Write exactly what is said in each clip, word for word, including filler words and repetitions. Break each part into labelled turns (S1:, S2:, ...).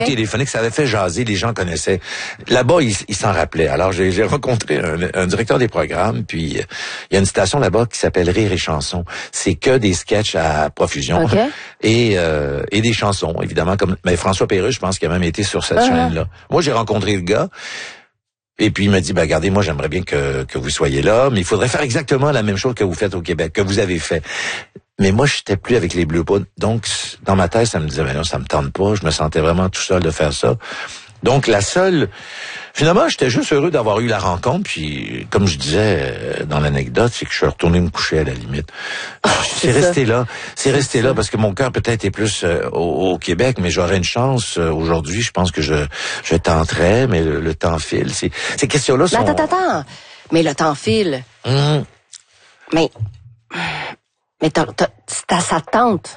S1: téléphonique, ça avait fait jaser, les gens connaissaient. Là-bas, ils il s'en rappelaient. Alors, j'ai, j'ai rencontré un, un directeur des programmes, puis euh, il y a une station là-bas qui s'appelle Rire et Chansons. C'est que des sketchs à profusion.
S2: Okay.
S1: Et euh, et des chansons, évidemment. Comme mais François Pérusse, je pense qu'il a même été sur cette uh-huh. chaîne-là. Moi, j'ai rencontré le gars. Et puis il m'a dit, ben regardez, moi j'aimerais bien que que vous soyez là, mais il faudrait faire exactement la même chose que vous faites au Québec, que vous avez fait. Mais moi, je n'étais plus avec les Bleus Poudres. Donc, dans ma tête, ça me disait, ben non, ça me tente pas. Je me sentais vraiment tout seul de faire ça. Donc, la seule... Finalement, j'étais juste heureux d'avoir eu la rencontre. Puis, comme je disais dans l'anecdote, c'est que je suis retourné me coucher à la limite. Oh, c'est, c'est resté là. C'est, c'est resté ça. là parce que mon cœur peut-être est plus euh, au, au Québec, mais j'aurais une chance euh, aujourd'hui. Je pense que je je tenterais, mais le, le temps file. C'est, ces questions-là sont...
S2: Mais attends, attends. Mais le temps file.
S1: Mmh.
S2: Mais... Mais t'as, t'as, ça tente.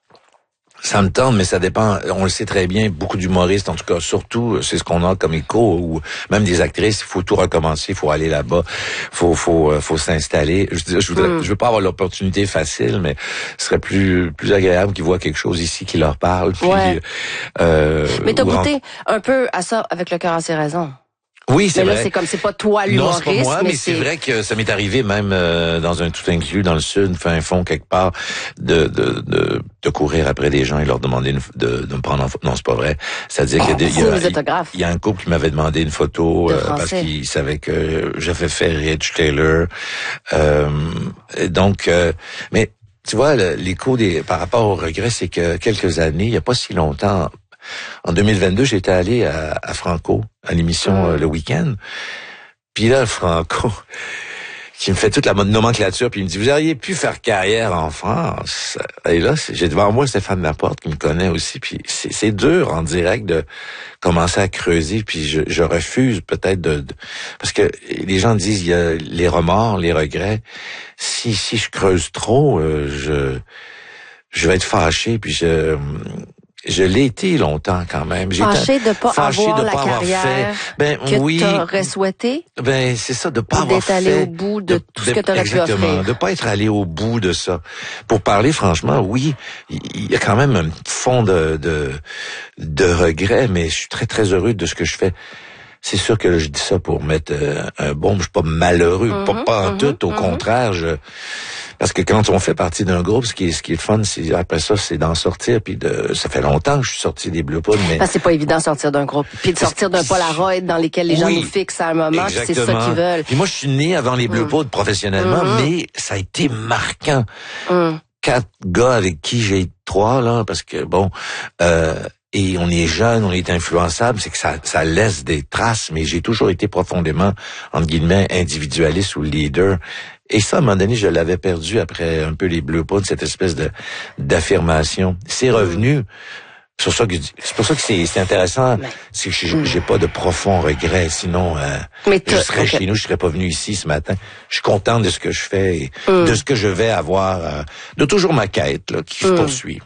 S1: Ça me tente, mais ça dépend. On le sait très bien, beaucoup d'humoristes, en tout cas, surtout, c'est ce qu'on a comme écho, ou même des actrices, il faut tout recommencer, il faut aller là-bas, faut faut faut s'installer. Je, je voudrais, mm. je veux pas avoir l'opportunité facile, mais ce serait plus plus agréable qu'ils voient quelque chose ici qui leur parle. Puis,
S2: ouais.
S1: euh,
S2: mais t'as goûté en... un peu à ça avec Le cœur a ses raisons.
S1: Oui, c'est
S2: mais là,
S1: vrai.
S2: c'est comme, c'est pas toi l'humoriste.
S1: Non, c'est pas moi, mais, mais
S2: c'est...
S1: c'est vrai que ça m'est arrivé même euh, dans un tout inclus dans le sud, fin fond quelque part, de de de, de courir après des gens et leur demander une, de de me prendre en photo. Non, c'est pas vrai. C'est-à-dire qu'il y a des, il y a, il, il y a un couple qui m'avait demandé une photo euh, parce qu'il savait que j'avais fait Rich Taylor. Euh, donc, euh, mais tu vois, l'écho des par rapport au regret, c'est que quelques années, il y a pas si longtemps. En deux mille vingt-deux, j'étais allé à, à Franco, à l'émission mmh. euh, Le Week-end. Puis là, Franco, qui me fait toute la nomenclature, puis il me dit, vous auriez pu faire carrière en France. Et là, j'ai devant moi Stéphane Laporte, qui me connaît aussi, puis c'est, c'est dur en direct de commencer à creuser, puis je, je refuse peut-être de, de... Parce que les gens disent, il y a les remords, les regrets. Si si je creuse trop, euh, je je vais être fâché, puis je... Je l'ai été longtemps quand même. J'ai
S2: fâché de pas
S1: fâché
S2: avoir
S1: de
S2: la
S1: pas avoir
S2: carrière
S1: fait. Ben
S2: que
S1: oui.
S2: t'aurais souhaité.
S1: Ben c'est ça, de pas avoir
S2: d'être allé
S1: fait.
S2: au bout de, de tout ce
S1: de,
S2: que t'aurais pu offrir.
S1: Exactement, de pas être allé au bout de ça. Pour parler franchement, oui, il y a quand même un fond de de de regret, mais je suis très très heureux de ce que je fais. C'est sûr que là, je dis ça pour mettre euh, un bon, je suis pas malheureux, mm-hmm, pas, pas en mm-hmm, tout, au mm-hmm. contraire, je parce que quand on fait partie d'un groupe, ce qui est, ce qui est fun, c'est après ça, c'est d'en sortir. Puis de, ça fait longtemps que je suis sorti des Bleus Poudres, mais
S2: parce que c'est pas évident de sortir d'un groupe, puis de sortir d'un Polaroid dans lesquels les gens oui, nous fixent à un moment, puis c'est ça qu'ils veulent.
S1: Puis moi, je suis né avant les Bleus Poudres mm. professionnellement, mm-hmm. mais ça a été marquant. Mm. Quatre gars avec qui j'ai été trois là, parce que bon. Euh, Et on est jeune, on est influençable, c'est que ça, ça laisse des traces, mais j'ai toujours été profondément, entre guillemets, individualiste ou leader. Et ça, à un moment donné, je l'avais perdu après un peu les Bleus Poudres, cette espèce de d'affirmation. C'est revenu. C'est pour ça que c'est pour ça que c'est, c'est intéressant. C'est que j'ai, j'ai pas de profond regret. Sinon, euh, je serais okay. chez nous, je serais pas venu ici ce matin. Je suis content de ce que je fais et mm. de ce que je vais avoir, euh, de toujours ma quête là, qui se mm. poursuit.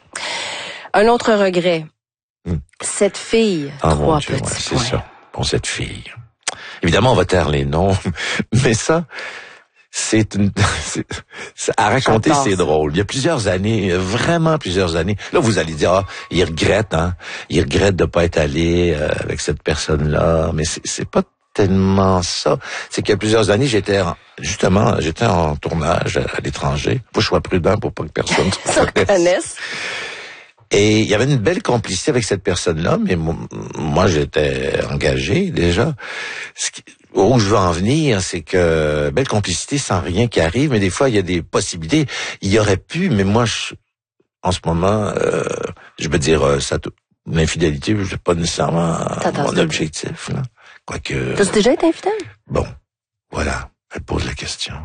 S2: Un autre regret.
S1: Hum.
S2: Cette fille,
S1: oh
S2: trois
S1: Dieu,
S2: petits
S1: ouais, c'est
S2: points.
S1: ça. Bon, cette fille. Évidemment, on va taire les noms, mais ça, c'est une, c'est, c'est, à raconter, J'adore c'est ça. drôle. Il y a plusieurs années, vraiment plusieurs années. Là, vous allez dire, ah, il regrette, hein. Il regrette de pas être allé euh, avec cette personne-là, mais c'est, c'est pas tellement ça. C'est qu'il y a plusieurs années, j'étais en, justement, j'étais en tournage à, à l'étranger. Faut que je sois prudent pour pas que personne se
S2: reconnaisse.
S1: Et il y avait une belle complicité avec cette personne-là, mais moi, moi j'étais engagé déjà. Ce qui, où je veux en venir, c'est que belle complicité sans rien qui arrive, mais des fois il y a des possibilités. Il y aurait pu, mais moi, je, en ce moment, euh, je veux dire, ça, l'infidélité, c'est pas nécessairement T'attends, mon objectif. Là. Quoique.
S2: T'as déjà été infidèle?
S1: Bon, voilà. Elle pose la question.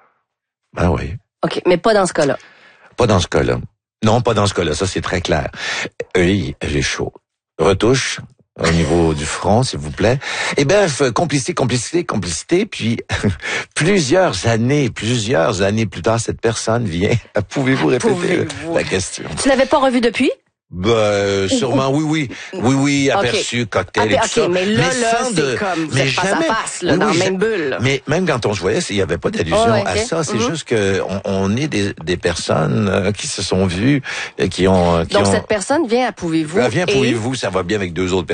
S1: Ben oui.
S2: Ok, mais pas dans ce cas-là.
S1: Pas dans ce cas-là. Non, pas dans ce cas-là, ça c'est très clair. Oui, j'ai chaud. Retouche au niveau du front, s'il vous plaît. Et ben, complicité, complicité, complicité, puis plusieurs années, plusieurs années plus tard, cette personne vient. Pouvez-vous répéter Pouvez-vous? la question?
S2: Tu l'avais pas revu depuis?
S1: Ben, sûrement, oui, oui. Oui, oui, aperçu, okay. cocktail
S2: okay,
S1: et tout
S2: okay,
S1: ça.
S2: Mais là, mais là, c'est de... comme, vous mais êtes jamais... face à face, là, oui, dans oui, la même bulle.
S1: Mais même quand on se voyait, il n'y avait pas d'allusion oh, okay. à ça. C'est mm-hmm. juste que on, on est des, des personnes euh, qui se sont vues, et qui ont... Qui
S2: Donc,
S1: ont...
S2: cette personne vient à Pouvez-vous.
S1: Elle vient à Pouvez-vous, et... ça va bien avec deux autres personnes.